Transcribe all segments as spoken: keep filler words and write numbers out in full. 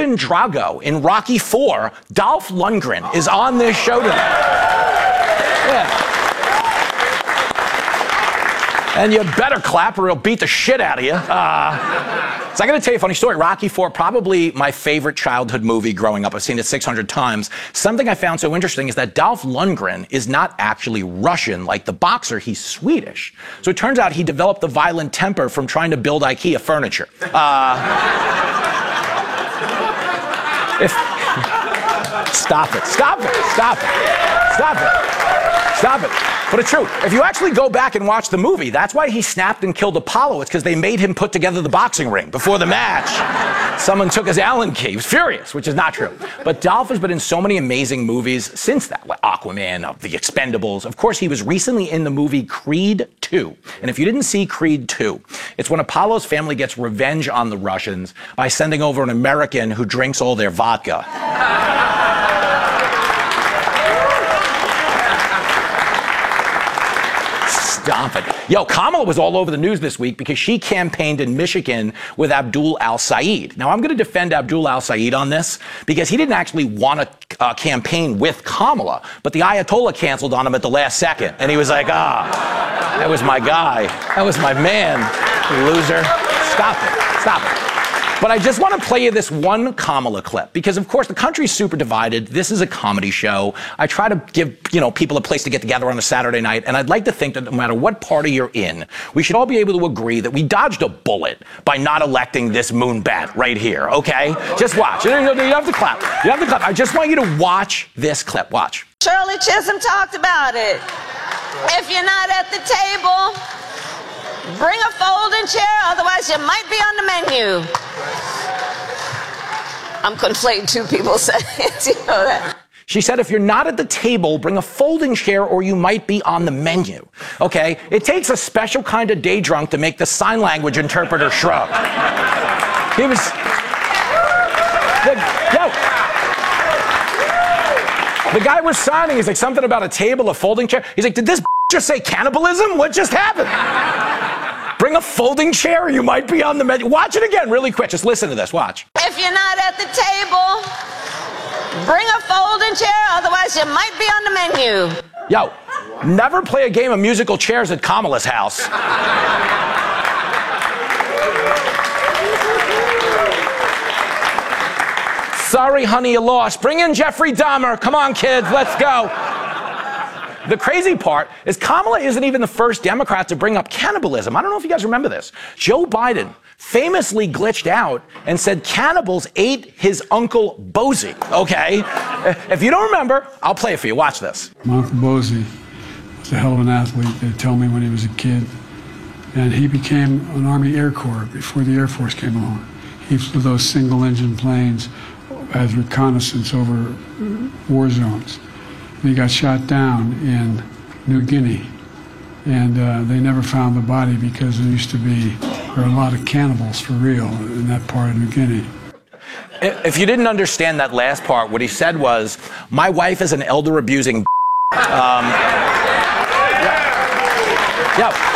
Ivan Drago in Rocky four, Dolph Lundgren, is on this show tonight. Yeah. And you better clap or he'll beat the shit out of you. Uh, so I'm going to tell you a funny story. Rocky four, probably my favorite childhood movie growing up. I've seen it six hundred times. Something I found so interesting is that Dolph Lundgren is not actually Russian like the boxer. He's Swedish. So it turns out he developed the violent temper from trying to build IKEA furniture. Uh, if, stop it. Stop it. Stop it. Stop it. Stop it. But it's true. If you actually go back and watch the movie, that's why he snapped and killed Apollo. It's because they made him put together the boxing ring before the match. Someone took his Allen key. He was furious, which is not true. But Dolph has been in so many amazing movies since that. Like Aquaman, uh, The Expendables. Of course, he was recently in the movie Creed two. And if you didn't see Creed two, it's when Apollo's family gets revenge on the Russians by sending over an American who drinks all their vodka. Stop it. Yo, Kamala was all over the news this week because she campaigned in Michigan with Abdul al-Sayed. Now, I'm going to defend Abdul al-Sayed on this because he didn't actually want to uh, campaign with Kamala, but the Ayatollah canceled on him at the last second. And he was like, ah, that was my guy. That was my man, loser. Stop it. Stop it. But I just want to play you this one Kamala clip because, of course, the country's super divided. This is a comedy show. I try to give, you know, people a place to get together on a Saturday night, and I'd like to think that no matter what party you're in, we should all be able to agree that we dodged a bullet by not electing this moonbat right here, okay? Just watch. You don't have to clap. You have to clap. I just want you to watch this clip. Watch. Shirley Chisholm talked about it. If you're not at the table, bring a folding chair, otherwise you might be on the menu. I'm conflating two people's sentences, you know that. She said, if you're not at the table, bring a folding chair or you might be on the menu. Okay? It takes a special kind of day drunk to make the sign language interpreter shrug. He was... The, yo, the guy was signing. He's like, something about a table, a folding chair. He's like, did this just say cannibalism? What just happened? Bring a folding chair or you might be on the menu. Watch it again really quick. Just listen to this. Watch. If you're not at the table, bring a folding chair, otherwise you might be on the menu. Yo, never play a game of musical chairs at Kamala's house. Sorry, honey, you lost. Bring in Jeffrey Dahmer. Come on, kids, let's go. The crazy part is Kamala isn't even the first Democrat to bring up cannibalism. I don't know if you guys remember this. Joe Biden famously glitched out and said cannibals ate his uncle Bosie, okay? If you don't remember, I'll play it for you. Watch this. My Uncle Bosie was a hell of an athlete, they tell me, when he was a kid. And he became an Army Air Corps before the Air Force came along. He flew those single-engine planes as reconnaissance over war zones. He got shot down in New Guinea, and uh, they never found the body because there used to be there were a lot of cannibals for real in that part of New Guinea. If you didn't understand that last part, what he said was, my wife is an elder-abusing um, yeah. Yeah.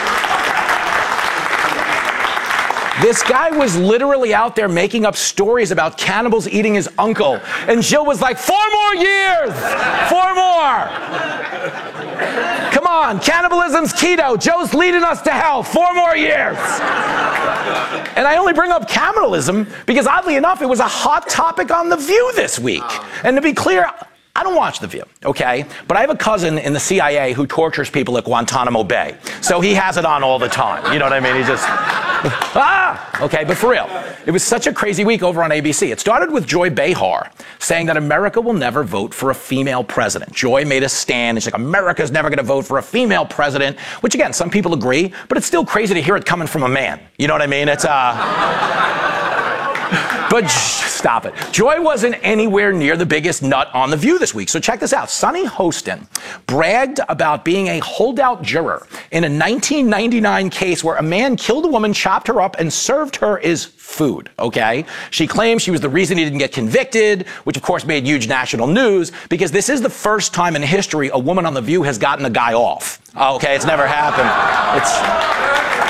This guy was literally out there making up stories about cannibals eating his uncle. And Jill was like, four more years! Four more! Come on, cannibalism's keto. Joe's leading us to hell. Four more years! And I only bring up cannibalism because, oddly enough, it was a hot topic on The View this week. And to be clear, I don't watch The View, okay? But I have a cousin in the C I A who tortures people at Guantanamo Bay. So he has it on all the time. You know what I mean? He just... ah! Okay, but for real, it was such a crazy week over on A B C. It started with Joy Behar saying that America will never vote for a female president. Joy made a stand. She's like, America's never going to vote for a female president, which, again, some people agree, but it's still crazy to hear it coming from a man. You know what I mean? It's, uh... But stop it. Joy wasn't anywhere near the biggest nut on The View this week. So check this out. Sunny Hostin bragged about being a holdout juror in a nineteen ninety-nine case where a man killed a woman, chopped her up, and served her as food, okay? She claimed she was the reason he didn't get convicted, which of course made huge national news because this is the first time in history a woman on The View has gotten a guy off. Okay, it's never happened. It's...